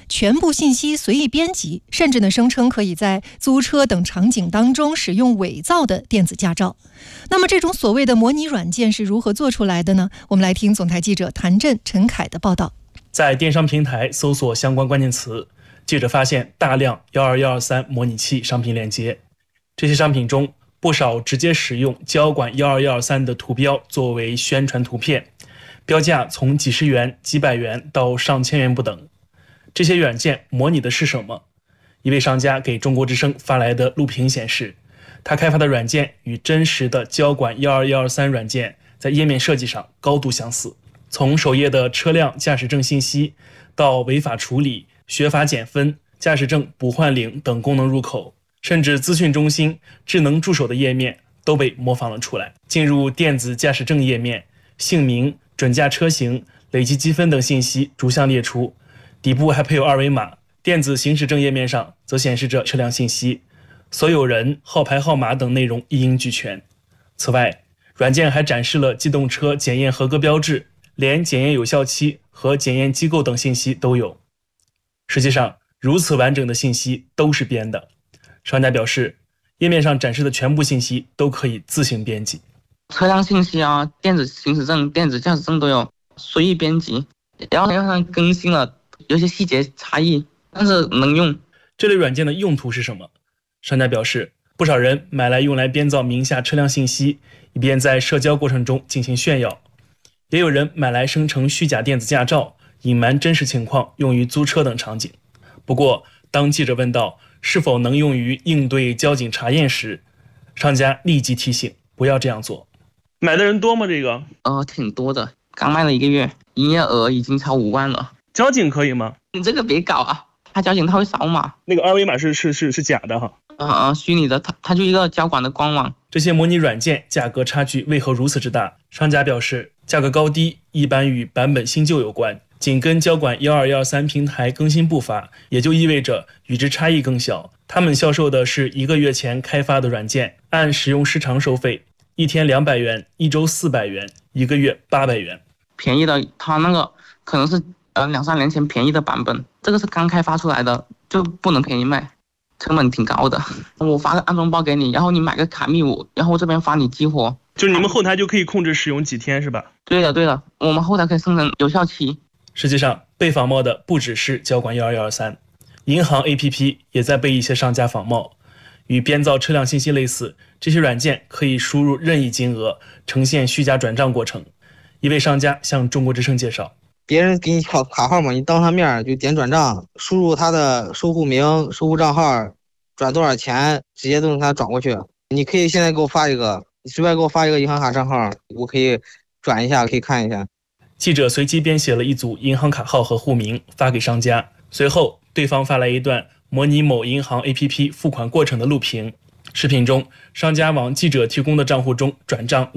全部信息随意编辑，甚至呢声称可以在租车等场景当中使用伪造的电子驾照。那么这种所谓的模拟软件是如何做出来的呢？我们来听总台记者谭震、陈凯的报道。 在电商平台搜索相关关键词，记者发现大量12123模拟器商品链接，这些商品中不少直接使用交管12123的图标作为宣传图片，标价从几十元、几百元到上千元不等。这些软件模拟的是什么？一位商家给中国之声发来的录屏显示，他开发的软件与真实的交管12123软件在页面设计上高度相似，从首页的车辆驾驶证信息到违法处理、学法减分、驾驶证补换领等功能入口，甚至资讯中心、智能助手的页面都被模仿了出来。进入电子驾驶证页面，姓名、准驾车型、累计积分等信息逐项列出，底部还配有二维码。电子行驶证页面上则显示着车辆信息，所有人、号牌号码等内容一应俱全。此外，软件还展示了机动车检验合格标志，连检验有效期和检验机构等信息都有。实际上，如此完整的信息都是编的。商家表示，页面上展示的全部信息都可以自行编辑。 车辆信息啊、电子行驶证、电子驾驶证都有，随意编辑，然后让它更新了，有些细节差异，但是能用。 这类软件的用途是什么？商家表示，不少人买来用来编造名下车辆信息，以便在社交过程中进行炫耀；也有人买来生成虚假电子驾照，隐瞒真实情况，用于租车等场景。不过，当记者问到是否能用于应对交警查验时，商家立即提醒不要这样做。买的人多吗？这个挺多的，刚卖了1个月，营业额已经超5万了。 交警可以吗？ 你这个别搞啊，他交警他会扫码， 那个二维码是假的哈。 虚拟的，它就一个交管的官网。 这些模拟软件价格差距为何如此之大？商家表示，价格高低一般与版本新旧有关，紧跟交管12123平台更新步伐，也就意味着与之差异更小。他们销售的是1个月前开发的软件，按使用时长收费，1天200元，1周400元，1个月800元。 便宜的，它那个可能是2-3年前便宜的版本，这个是刚开发出来的，就不能便宜卖，成本挺高的。我发个安装包给你，然后你买个卡密五，然后我这边发你激活。 就是你们后台就可以控制使用几天是吧？ 对的，我们后台可以生成有效期。 实际上，被仿冒的不只是交管12123，银行 APP 也在被一些商家仿冒。与编造车辆信息类似，这些软件可以输入任意金额，呈现虚假转账过程。一位商家向中国之声介绍， 别人给你卡号码，你当他面就点转账，输入他的收户名、收户账号，转多少钱，直接都能给他转过去。你可以现在给我发一个，你随便给我发一个银行卡账号，我可以转一下，可以看一下。 记者随机编写了一组银行卡号和户名发给商家，随后对方发来一段模拟某银行 APP 付款过程的录屏。视频中，商家往记者提供的账户中转账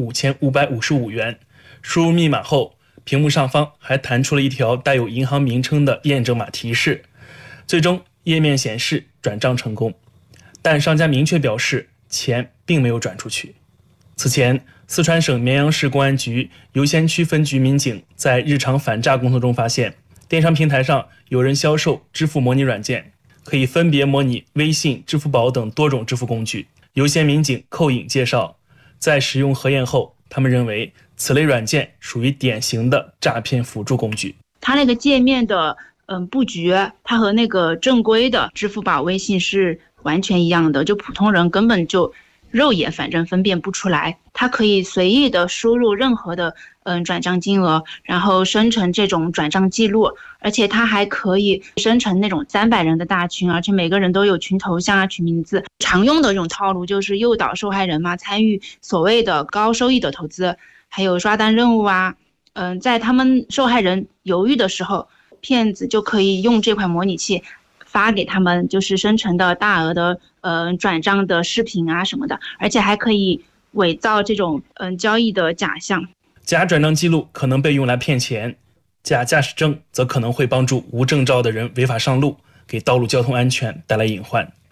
5555元，输入密码后，屏幕上方还弹出了一条带有银行名称的验证码提示，最终页面显示转账成功，但商家明确表示钱并没有转出去。此前，四川省绵阳市公安局游仙区分局民警在日常反诈工作中发现，电商平台上有人销售支付模拟软件，可以分别模拟微信、支付宝等多种支付工具。游仙民警寇颖介绍，在使用核验后，他们认为此类软件属于典型的诈骗辅助工具。 它那个界面的布局，它和那个正规的支付宝、微信是完全一样的，就普通人根本就肉眼反正分辨不出来。它可以随意的输入任何的转账金额，然后生成这种转账记录，而且它还可以生成那种300人的大群，而且每个人都有群头像啊、群名字。常用的这种套路就是诱导受害人嘛参与所谓的高收益的投资，还有刷单任务啊。在他们受害人犹豫的时候，骗子就可以用这款模拟器发给他们就是生成的大额的转账的视频啊什么的，而且还可以伪造这种交易的假象。 假转账记录可能被用来骗钱，假驾驶证则可能会帮助无证照的人违法上路，给道路交通安全带来隐患。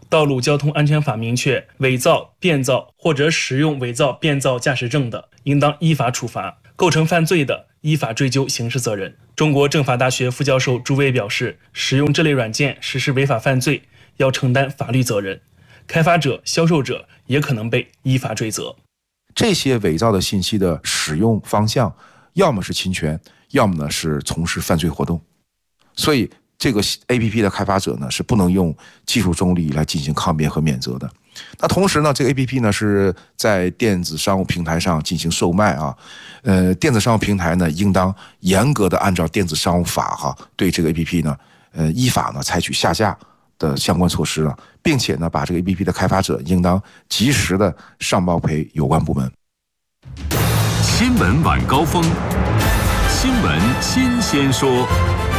道路交通安全法明确，伪造、变造或者使用伪造、变造驾驶证的，应当依法处罚；构成犯罪的，依法追究刑事责任。中国政法大学副教授朱威表示，使用这类软件实施违法犯罪，要承担法律责任，开发者、销售者也可能被依法追责。 这些伪造的信息的使用方向，要么是侵权，要么呢是从事犯罪活动。所以这个 APP 的开发者呢是不能用技术中立来进行抗辩和免责的。那同时呢，这个 APP 呢是在电子商务平台上进行售卖啊，电子商务平台呢应当严格的按照电子商务法对这个 APP 呢，依法呢采取下架的相关措施了，并且呢把这个 APP 的开发者应当及时的上报给有关部门。 新闻晚高峰，新闻新鲜说。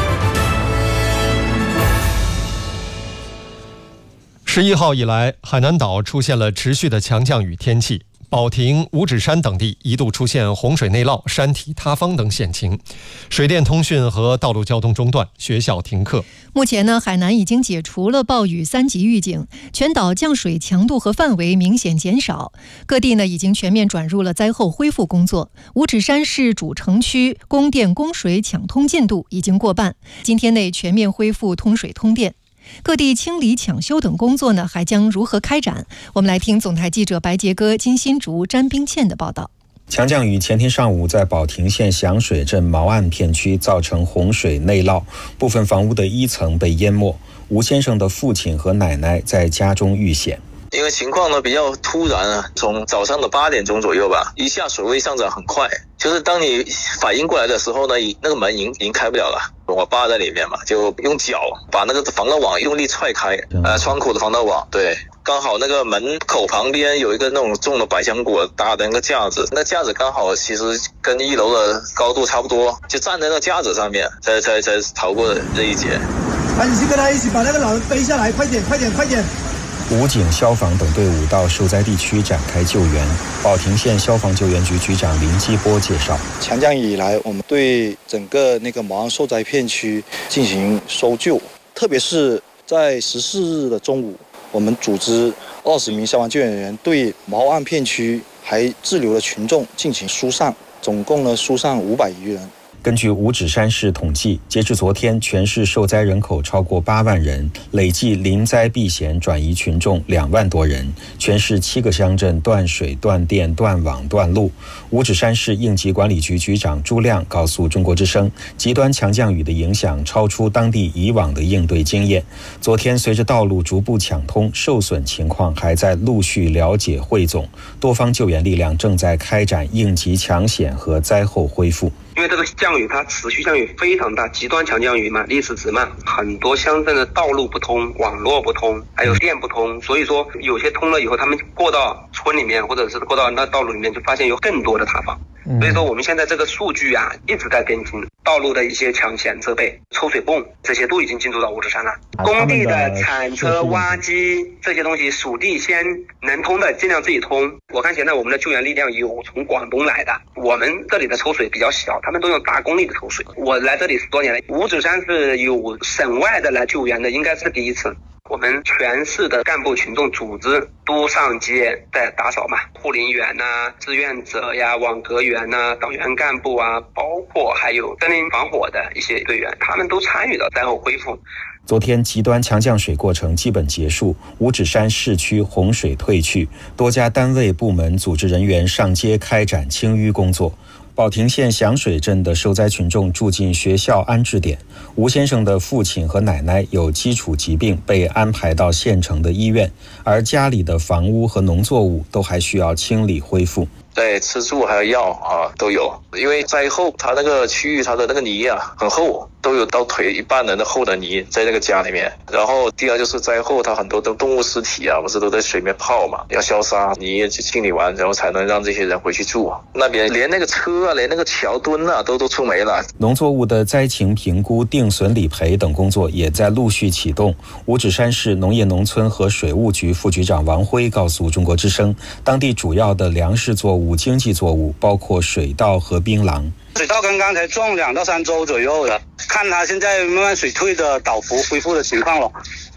11号以来，海南岛出现了持续的强降雨天气，保亭、五指山等地一度出现洪水内涝、山体塌方等险情，水电通讯和道路交通中断，学校停课。 目前呢，海南已经解除了暴雨3级预警，全岛降水强度和范围明显减少，各地呢已经全面转入了灾后恢复工作。五指山市主城区供电供水抢通进度已经过半，今天内全面恢复通水通电。各地清理抢修等工作呢，还将如何开展？我们来听总台记者白杰哥、金新竹、詹冰倩的报道。 强降雨前天上午在保亭县响水镇毛岸片区造成洪水内涝，部分房屋的1层被淹没。吴先生的父亲和奶奶在家中遇险。 因为情况呢比较突然啊，从早上的8点钟左右吧，一下水位上涨很快，就是当你反应过来的时候呢，那个门已经开不了了。我爸在里面嘛，就用脚把那个防盗网用力踹开，窗口的防盗网，对，刚好那个门口旁边有一个那种种了百香果搭的那个架子，那架子刚好其实跟1楼的高度差不多，就站在那个架子上面，才逃过这一劫。 你去跟他一起把那个老人背下来，快点！ 武警、消防等队伍到受灾地区展开救援。保亭县消防救援局局长林基波介绍， 强降雨以来，我们对整个那个毛岸受灾片区进行搜救，特别是在14日的中午，我们组织20名消防救援员对毛岸片区还滞留的群众进行疏散，总共呢疏散500余人。 根据五指山市统计，截至昨天，全市受灾人口超过8万人，累计临灾避险转移群众2万多人。全市7个乡镇断水、断电、断网、断路。五指山市应急管理局局长朱亮告诉中国之声，极端强降雨的影响超出当地以往的应对经验。昨天随着道路逐步抢通，受损情况还在陆续了解汇总，多方救援力量正在开展应急抢险和灾后恢复。 因为这个降雨它持续降雨非常大，极端强降雨嘛，历史值嘛，很多乡镇的道路不通，网络不通，还有电不通，所以说有些通了以后，他们过到村里面或者是过到那道路里面，就发现有更多的塌方。所以说我们现在这个数据啊一直在更新，道路的一些抢险设备、抽水泵这些都已经进入到五指山了。工地的铲车、挖机这些东西，属地先能通的尽量自己通。我看现在我们的救援力量有从广东来的，我们这里的抽水比较小，他们都用大功率的抽水。我来这里10多年了，五指山是有省外的来救援的，应该是第一次。我们全市的干部群众组织都上街在打扫嘛，护林员呐、志愿者呀、网格员呐、党员干部啊，包括还有森林防火的一些队员，他们都参与了灾后恢复。 昨天极端强降水过程基本结束，五指山市区洪水退去，多家单位部门组织人员上街开展清淤工作。保亭县响水镇的受灾群众住进学校安置点，吴先生的父亲和奶奶有基础疾病，被安排到县城的医院，而家里的房屋和农作物都还需要清理恢复。 对，吃住还有药啊都有，因为灾后它那个区域它的那个泥啊很厚，都有到腿一半的那厚的泥在那个家里面。然后第二就是灾后它很多的动物尸体啊不是都在水面泡嘛，要消杀泥去清理完，然后才能让这些人回去住。那边连那个车啊连那个桥墩啊都出没了。 农作物的灾情评估、定损理赔等工作也在陆续启动。五指山市农业农村和水务局副局长王辉告诉中国之声，当地主要的粮食作物、经济作物包括水稻和槟榔。 水稻刚刚才种2到3周左右了，看它现在慢慢水退的倒伏恢复的情况了。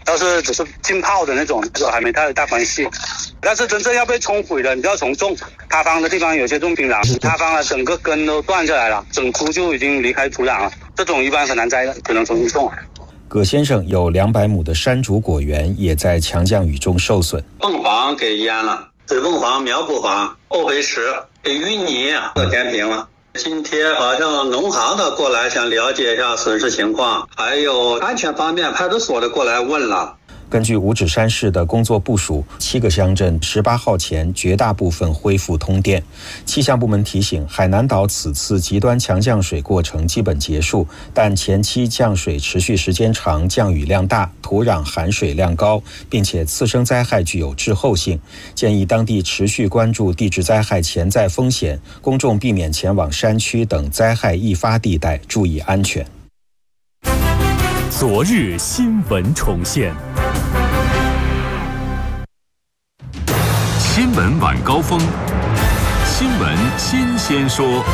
倒是只是浸泡的那种，还没太大关系。但是真正要被冲毁了，你就要从种塌方的地方，有些种槟榔塌方了，整个根都断下来了，整株就已经离开土壤了。这种一般很难栽的，只能重新种。 葛先生有200亩的山竹果园也在强降雨中受损， 凤凰给淹了，水凤凰、苗圃黄、后肥石给淤泥都填平了。今天好像农行的过来想了解一下损失情况，还有安全方面派出所的过来问了。 根据五指山市的工作部署，7个乡镇18号前绝大部分恢复通电。气象部门提醒，海南岛此次极端强降水过程基本结束，但前期降水持续时间长，降雨量大，土壤含水量高，并且次生灾害具有滞后性，建议当地持续关注地质灾害潜在风险，公众避免前往山区等灾害易发地带，注意安全。 昨日新闻重现。新闻晚高峰，新闻新鲜说。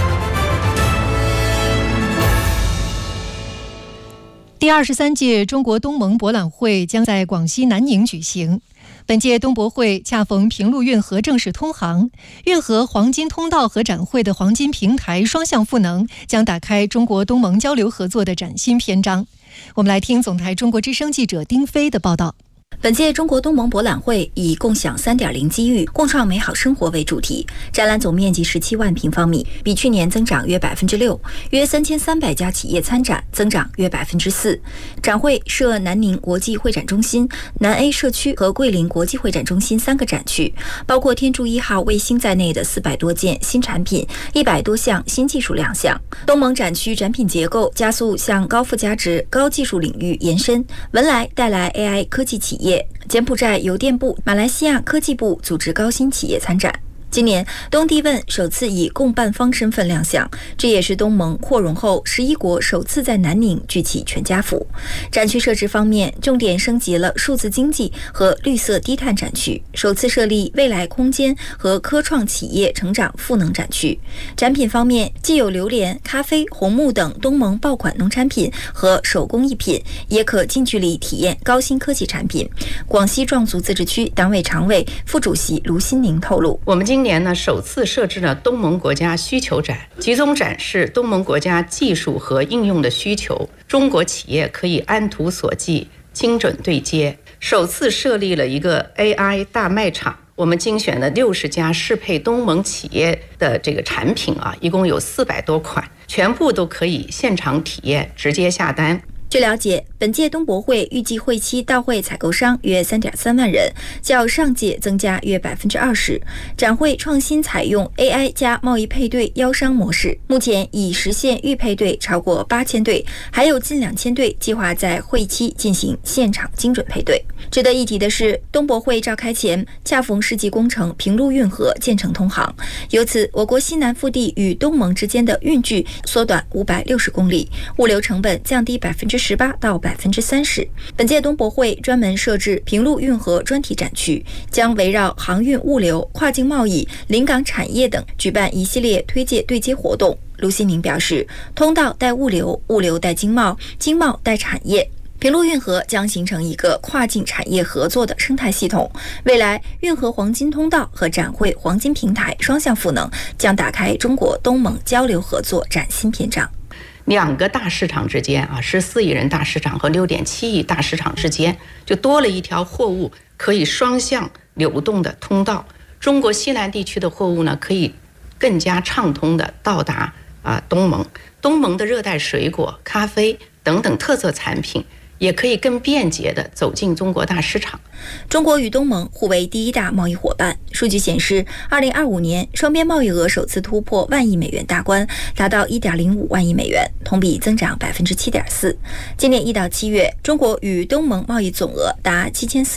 第23届中国东盟博览会将在广西南宁举行。本届东博会恰逢平陆运河正式通航，运河黄金通道和展会的黄金平台双向赋能，将打开中国东盟交流合作的崭新篇章。我们来听总台中国之声记者丁飞的报道。 本届中国东盟博览会以共享 3.0 机遇，共创美好生活为主题，展览总面积17万平方米，比去年增长约 6%， 约3300家企业参展，增长约 4%。展会设南宁国际会展中心、南 A 社区和桂林国际会展中心3个展区，包括天柱1号卫星在内的400多件新产品，100多项新技术亮相。东盟展区展品结构加速向高附加值、高技术领域延伸，文莱带来 AI 科技企业，柬埔寨邮电部、马来西亚科技部组织高新企业参展。今年东帝汶首次以共办方身份亮相，这也是东盟扩容后11国首次在南宁举起全家福。展区设置方面，重点升级了数字经济和绿色低碳展区，首次设立未来空间和科创企业成长赋能展区。展品方面，既有榴莲、咖啡、红木等东盟爆款农产品和手工艺品，也可近距离体验高新科技产品。广西壮族自治区党委常委、副主席卢新宁透露， 我们今年呢首次设置了东盟国家需求展，集中展示东盟国家技术和应用的需求，中国企业可以按图索骥，精准对接。首次设立了一个 AI 大卖场，我们精选了60家适配东盟企业的这个产品一共有400多款，全部都可以现场体验，直接下单。 据了解，本届东博会预计会期到会采购商约3.3万人，较上届增加约 20%。展会创新采用 AI 加贸易配对邀商模式，目前已实现预配对超过8000对，还有近2000对计划在会期进行现场精准配对。值得一提的是，东博会召开前恰逢世纪工程平陆运河建成通航，由此我国西南腹地与东盟之间的运距缩短560公里，物流成本降低18%到30%。本届东博会专门设置平陆运河专题展区，将围绕航运物流、跨境贸易、临港产业等举办一系列推介对接活动。卢新宁表示，通道带物流，物流带经贸，经贸带产业。平陆运河将形成一个跨境产业合作的生态系统，未来运河黄金通道和展会黄金平台双向赋能，将打开中国东盟交流合作崭新篇章。 2个大市场之间14亿人大市场和6.7亿大市场之间，就多了一条货物可以双向流动的通道。中国西南地区的货物呢，可以更加畅通的到达东盟。东盟的热带水果、咖啡等等特色产品，也可以更便捷地走进中国大市场。 中国与东盟互为第1大贸易伙伴。数据显示，2025年双边贸易额首次突破1万亿美元大关，达到1.05万亿美元，同比增长 7.4%。今年1到7月，中国与东盟贸易总额达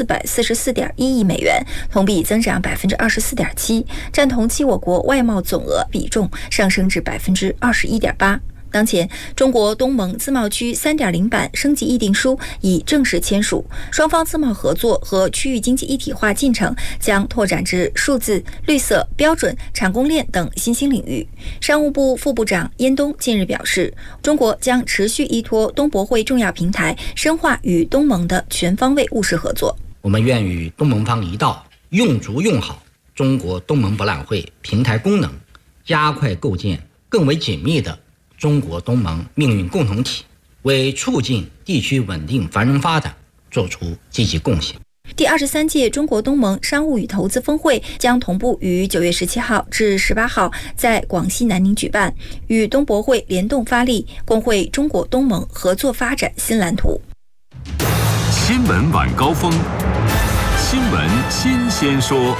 7444.1亿美元，同比增长 24.7%，占同期我国外贸总额比重上升至 21.8%。 当前，中国东盟自贸区 3.0 版升级议定书已正式签署，双方自贸合作和区域经济一体化进程将拓展至数字、绿色、标准、产供链等新兴领域。商务部副部长燕东近日表示，中国将持续依托东博会重要平台，深化与东盟的全方位务实合作。 我们愿与东盟方一道，用足用好中国东盟博览会平台功能，加快构建更为紧密的中国东盟命运共同体，为促进地区稳定繁荣发展做出积极贡献。 第23届中国东盟商务与投资峰会将同步于9月17号至18号在广西南宁举办，与东博会联动发力，共绘中国东盟合作发展新蓝图。 新闻晚高峰，新闻新鲜说。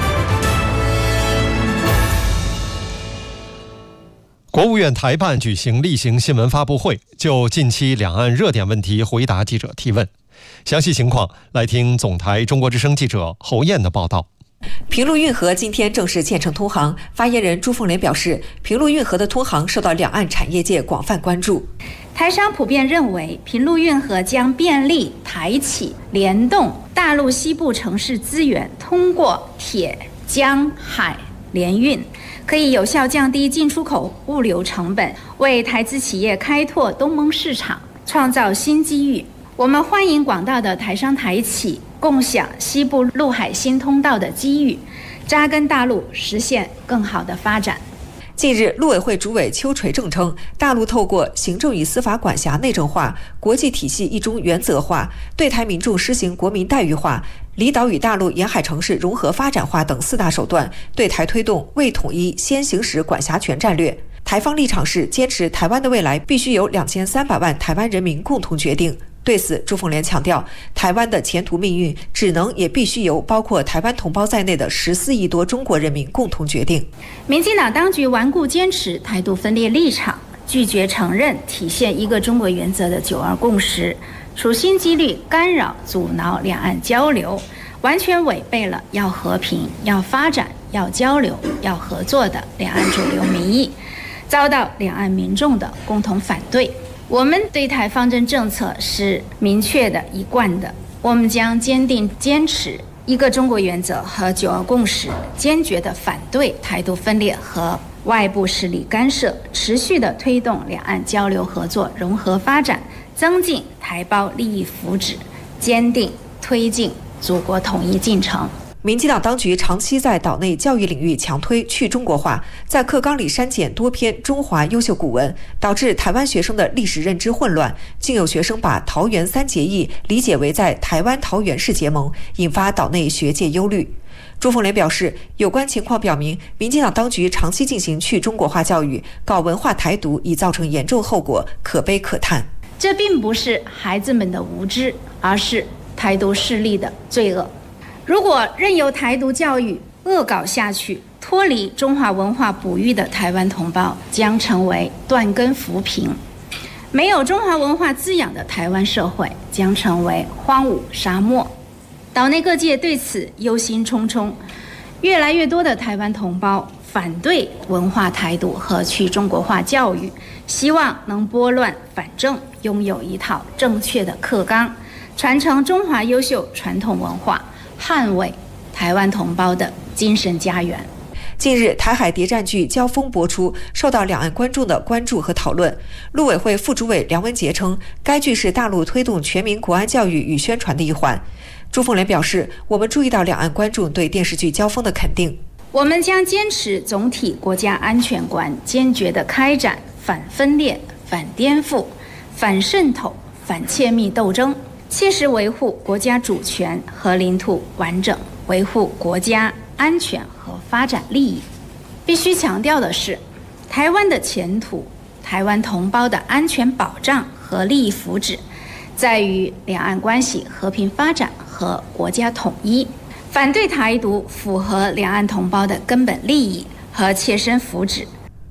国务院台办举行例行新闻发布会，就近期两岸热点问题回答记者提问。详细情况来听总台中国之声记者侯燕的报道。 平陆运河今天正式建成通航，发言人朱凤莲表示，平陆运河的通航受到两岸产业界广泛关注。 台商普遍认为，平陆运河将便利台企联动大陆西部城市资源，通过铁、江、海联运，可以有效降低进出口物流成本，为台资企业开拓东盟市场创造新机遇。我们欢迎广大的台商台企共享西部陆海新通道的机遇，扎根大陆，实现更好的发展。 近日，陆委会主委邱垂正称，大陆透过行政与司法管辖内政化、国际体系一中原则化，对台民众施行国民待遇化、离岛与大陆沿海城市融合发展化等4大手段，对台推动为统一先行使管辖权战略。台方立场是坚持台湾的未来必须由2300万台湾人民共同决定。对此，朱凤莲强调，台湾的前途命运只能也必须由包括台湾同胞在内的14亿多中国人民共同决定。 民进党当局顽固坚持台独分裂立场，拒绝承认体现一个中国原则的9·2共识，处心积虑干扰阻挠两岸交流，完全违背了要和平、要发展、要交流、要合作的两岸主流民意，遭到两岸民众的共同反对。我们对台方针政策是明确的、一贯的，我们将坚定坚持一个中国原则和9·2共识，坚决地反对台独分裂和外部势力干涉，持续地推动两岸交流合作融合发展，增进台胞利益福祉，坚定推进祖国统一进程。 民进党当局长期在岛内教育领域强推去中国化，在课纲里删减多篇中华优秀古文，导致台湾学生的历史认知混乱，竟有学生把桃园3结义理解为在台湾桃园市结盟，引发岛内学界忧虑。朱凤莲表示，有关情况表明，民进党当局长期进行去中国化教育，搞文化台独，已造成严重后果，可悲可叹。 这并不是孩子们的无知，而是台独势力的罪恶。如果任由台独教育恶搞下去，脱离中华文化哺育的台湾同胞将成为断根浮萍，没有中华文化滋养的台湾社会将成为荒芜沙漠。岛内各界对此忧心忡忡，越来越多的台湾同胞反对文化台独和去中国化教育，希望能拨乱反正，拥有一套正确的课纲，传承中华优秀传统文化，捍卫台湾同胞的精神家园。 近日，台海谍战剧《交锋》播出，受到两岸观众的关注和讨论。陆委会副主委梁文杰称，该剧是大陆推动全民国安教育与宣传的一环。朱凤莲表示，我们注意到两岸观众对电视剧《交锋》的肯定， 我们将坚持总体国家安全观，坚决地开展反分裂、反颠覆、反渗透、反窃密斗争，切实维护国家主权和领土完整，维护国家安全和发展利益。必须强调的是，台湾的前途、台湾同胞的安全保障和利益福祉，在于两岸关系和平发展和国家统一。反对台独符合两岸同胞的根本利益和切身福祉。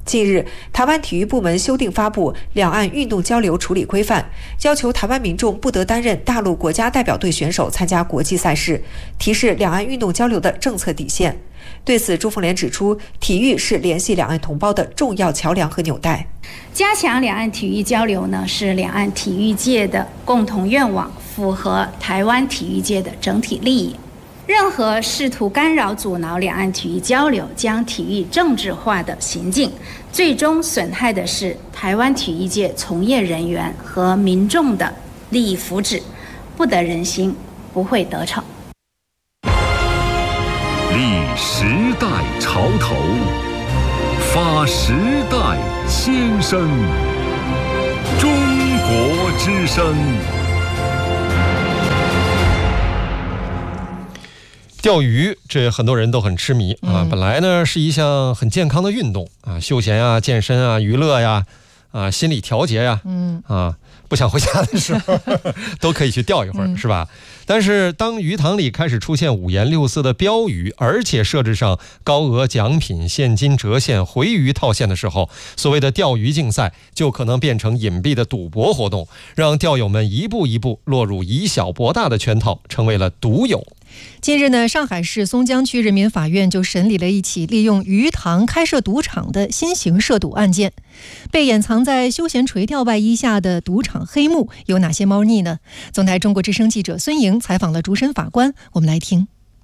近日，台湾体育部门修订发布《两岸运动交流处理规范》，要求台湾民众不得担任大陆国家代表队选手参加国际赛事，提示两岸运动交流的政策底线。对此，朱凤莲指出，体育是联系两岸同胞的重要桥梁和纽带。 加强两岸体育交流呢，是两岸体育界的共同愿望，符合台湾体育界的整体利益。任何试图干扰、阻挠两岸体育交流、将体育政治化的行径，最终损害的是台湾体育界从业人员和民众的利益福祉，不得人心，不会得逞。 立时代潮头，发时代先声，中国之声。 钓鱼，这很多人都很痴迷啊。本来呢是一项很健康的运动啊，休闲啊、健身啊、娱乐呀、心理调节呀，不想回家的时候都可以去钓一会儿，是吧？但是当鱼塘里开始出现五颜六色的标语，而且设置上高额奖品、现金折现、回鱼套现的时候，所谓的钓鱼竞赛就可能变成隐蔽的赌博活动，让钓友们一步一步落入以小博大的圈套，成为了赌友。 近日呢，上海市松江区人民法院就审理了一起利用鱼塘开设赌场的新型涉赌案件。被掩藏在休闲垂钓外衣下的赌场黑幕有哪些猫腻呢？总台中国之声记者孙莹采访了主审法官，我们来听。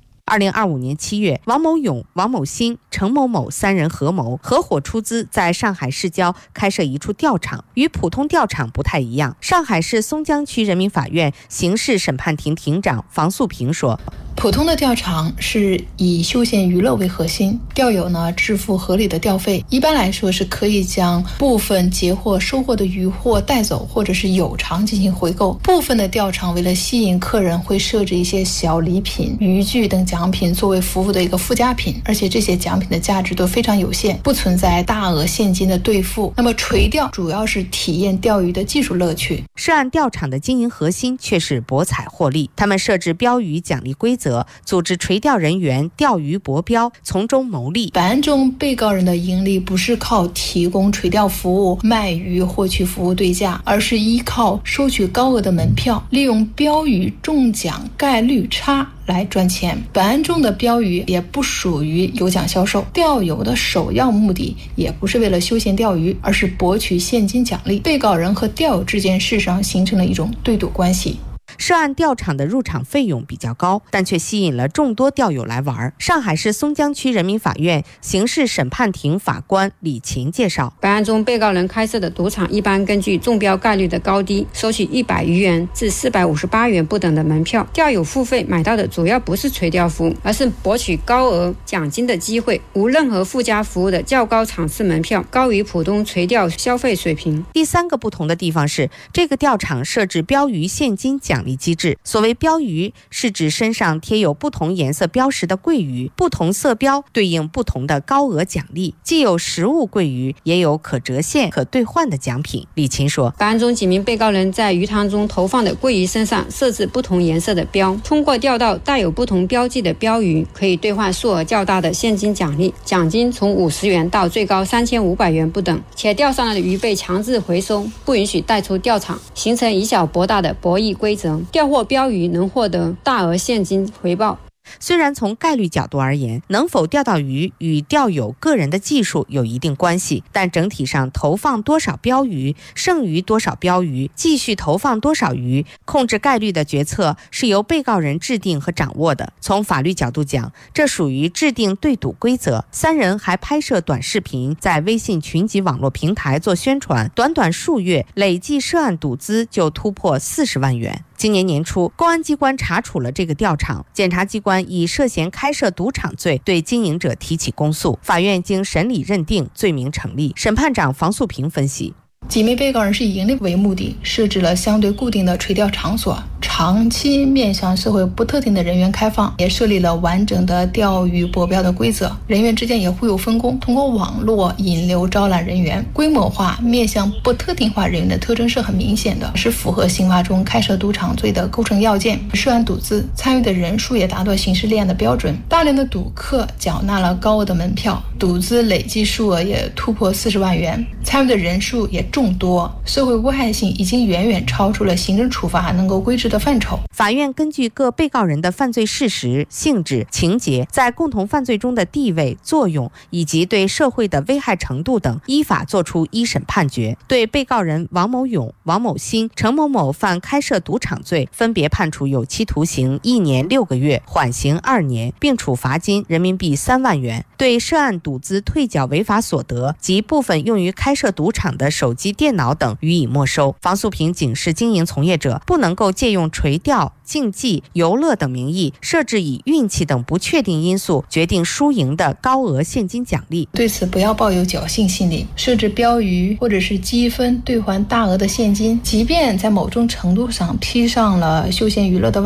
2025年7月，王某勇、王某新、程某某三人合谋，合伙出资在上海市郊开设一处钓场，与普通钓场不太一样。上海市松江区人民法院刑事审判庭庭长房素平说， 普通的钓场是以休闲娱乐为核心，钓友呢支付合理的钓费，一般来说是可以将部分截获收获的渔获带走，或者是有偿进行回购。部分的钓场为了吸引客人，会设置一些小礼品、渔具等奖品作为服务的一个附加品，而且这些奖品的价值都非常有限，不存在大额现金的兑付。那么垂钓主要是体验钓鱼的技术乐趣。 涉案钓场的经营核心却是博彩获利，他们设置标语奖励规则，组织垂钓人员钓鱼博标，从中牟利。 本案中被告人的盈利不是靠提供垂钓服务、卖鱼获取服务对价，而是依靠收取高额的门票，利用标语中奖概率差来赚钱。本案中的标语也不属于有奖销售，钓友的首要目的也不是为了休闲钓鱼，而是博取现金奖励。被告人和钓友之间事实上形成了一种对赌关系。 涉案钓场的入场费用比较高，但却吸引了众多钓友来玩。上海市松江区人民法院刑事审判庭法官李琴介绍， 本案中被告人开设的赌场一般根据中标概率的高低，收取100余元至458元不等的门票。钓友付费买到的主要不是垂钓服务，而是博取高额奖金的机会，无任何附加服务的较高场次门票，高于普通垂钓消费水平。 第三个不同的地方是，这个钓场设置标鱼现金奖励机制。所谓标鱼，是指身上贴有不同颜色标识的桂鱼，不同色标对应不同的高额奖励，既有实物桂鱼，也有可折现、可兑换的奖品。李琴说， 本案中几名被告人在鱼塘中投放的桂鱼身上设置不同颜色的标，通过钓到带有不同标记的标鱼，可以兑换数额较大的现金奖励，奖金从50元到最高3500元不等，且钓上来的鱼被强制回收，不允许带出钓场，形成以小博大的博弈规则。钓获标鱼能获得大额现金回报。 虽然从概率角度而言，能否钓到鱼与钓友个人的技术有一定关系，但整体上投放多少标鱼，剩余多少标鱼，继续投放多少鱼，控制概率的决策是由被告人制定和掌握的。从法律角度讲，这属于制定对赌规则。三人还拍摄短视频，在微信群级网络平台做宣传，短短数月，累计涉案赌资就突破40万元。今年年初，公安机关查处了这个钓场，检察机关以涉嫌开设赌场罪对经营者提起公诉，法院经审理认定罪名成立。审判长房素平分析， 几名被告人是以盈利为目的，设置了相对固定的垂钓场所，长期面向社会不特定的人员开放，也设立了完整的钓鱼博标的规则，人员之间也互有分工，通过网络引流招揽人员，规模化面向不特定化人员的特征是很明显的，是符合刑法中开设赌场罪的构成要件。涉案赌资参与的人数也达到刑事立案的标准，大量的赌客缴纳了高额的门票， 赌资累计数额也突破40万元，参与的人数也众多，社会危害性已经远远超出了行政处罚能够规制的范畴。 法院根据各被告人的犯罪事实、性质、情节，在共同犯罪中的地位、作用以及对社会的危害程度等，依法作出一审判决。对被告人王某勇、王某新、程某某犯开设赌场罪，分别判处有期徒刑1年6个月，缓刑2年，并处罚金人民币3万元。对涉案赌资退缴违法所得及部分用于开设赌场的手机、电脑等予以没收。房诉平警示经营从业者，不能够借用垂钓、竞技、游乐等名义，设置以运气等不确定因素决定输赢的高额现金奖励。 对此不要抱有侥幸心理，设置标语或者是积分兑换大额的现金，即便在某种程度上披上了休闲娱乐的